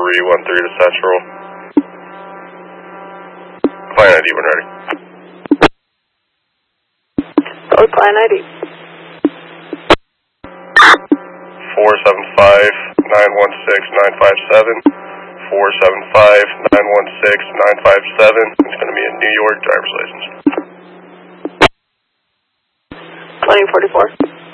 313 to Central. Client ID when ready. Code client ID. 475-916-957. 475-916-957. It's going to be a New York driver's license. Claim 44.